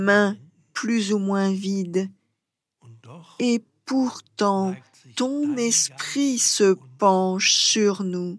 main plus ou moins vide. Et pourtant, ton esprit se penche sur nous.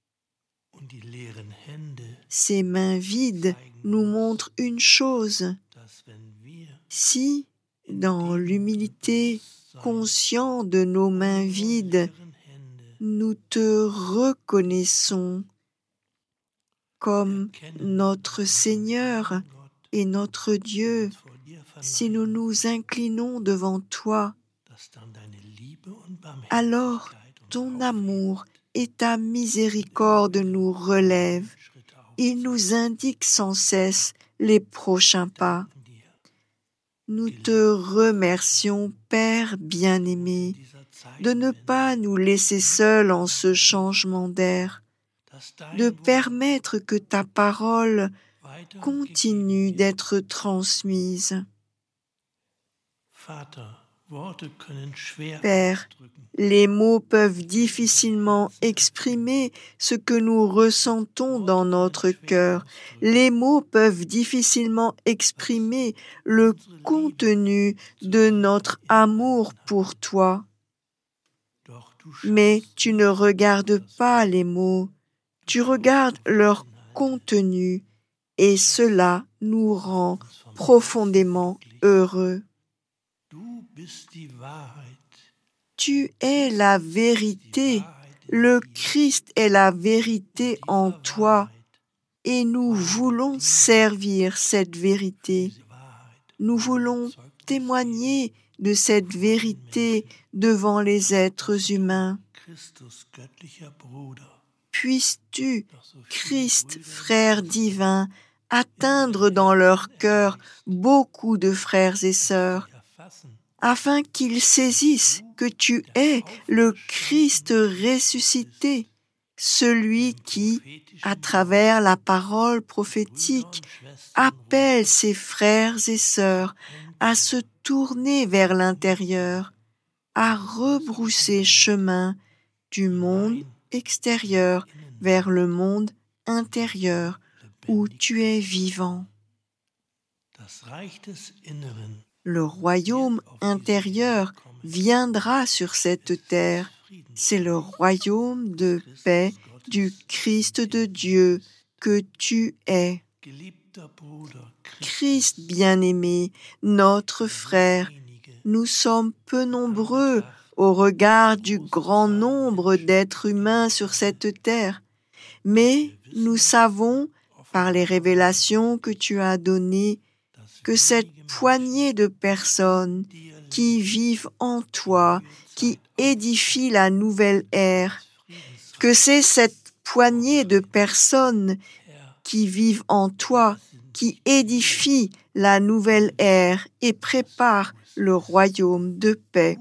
Ces mains vides nous montrent une chose. Si, dans l'humilité, conscient de nos mains vides, nous te reconnaissons comme notre Seigneur et notre Dieu, si nous nous inclinons devant toi, alors ton amour et ta miséricorde nous relèvent. Il nous indique sans cesse les prochains pas. Nous te remercions, Père bien-aimé, de ne pas nous laisser seuls en ce changement d'air, de permettre que ta parole continue d'être transmise. Père, les mots peuvent difficilement exprimer ce que nous ressentons dans notre cœur. Les mots peuvent difficilement exprimer le contenu de notre amour pour toi. Mais tu ne regardes pas les mots, tu regardes leur contenu et cela nous rend profondément heureux. Tu es la vérité, le Christ est la vérité en toi et nous voulons servir cette vérité. Nous voulons témoigner de cette vérité devant les êtres humains. Puisses-tu, Christ, frère divin, atteindre dans leur cœur beaucoup de frères et sœurs, afin qu'ils saisissent que tu es le Christ ressuscité, celui qui, à travers la parole prophétique, appelle ses frères et sœurs à se tourner vers l'intérieur, à rebrousser chemin du monde extérieur vers le monde intérieur où tu es vivant. Le royaume intérieur viendra sur cette terre. C'est le royaume de paix du Christ de Dieu que tu es. Christ bien-aimé, notre frère, nous sommes peu nombreux au regard du grand nombre d'êtres humains sur cette terre, mais nous savons, par les révélations que tu as données, que cette poignée de personnes qui vivent en toi, qui édifient la nouvelle ère, que c'est cette poignée de personnes qui vivent en toi, qui édifient la nouvelle ère et préparent le royaume de paix.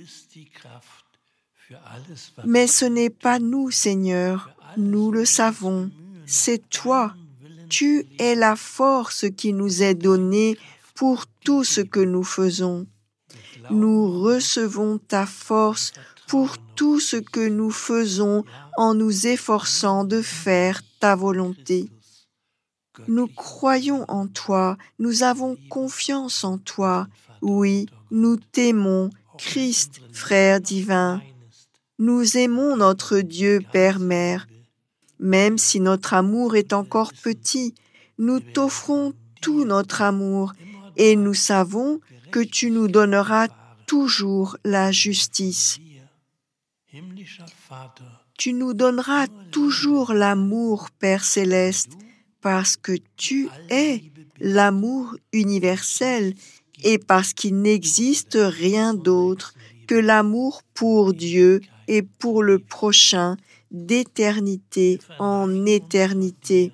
Mais ce n'est pas nous, Seigneur, nous le savons, c'est toi. Tu es la force qui nous est donnée pour tout ce que nous faisons. Nous recevons ta force pour tout ce que nous faisons en nous efforçant de faire ta volonté. Nous croyons en toi, nous avons confiance en toi. Oui, nous t'aimons, Christ, frère divin. Nous aimons notre Dieu, Père, Mère. Même si notre amour est encore petit, nous t'offrons tout notre amour et nous savons que tu nous donneras toujours la justice. Tu nous donneras toujours l'amour, Père céleste, parce que tu es l'amour universel et parce qu'il n'existe rien d'autre que l'amour pour Dieu et pour le prochain d'éternité en éternité.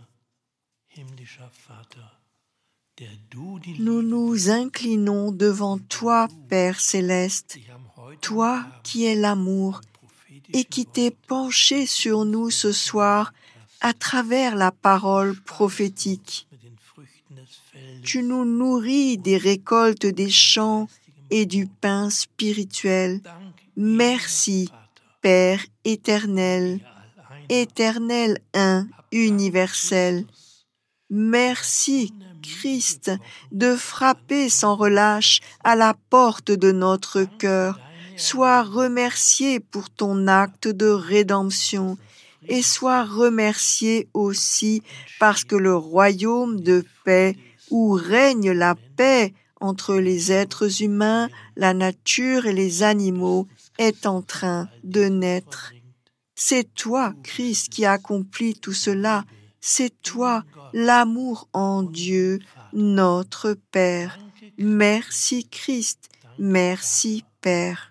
Nous nous inclinons devant toi, Père céleste, toi qui es l'amour et qui t'es penché sur nous ce soir à travers la parole prophétique. Tu nous nourris des récoltes des champs et du pain spirituel. Merci, Père éternel, éternel un, universel. Merci, Christ, de frapper sans relâche à la porte de notre cœur. Sois remercié pour ton acte de rédemption et sois remercié aussi parce que le royaume de paix où règne la paix entre les êtres humains, la nature et les animaux est en train de naître. C'est toi, Christ, qui accomplis tout cela. C'est toi, l'amour en Dieu, notre Père. Merci, Christ. Merci, Père.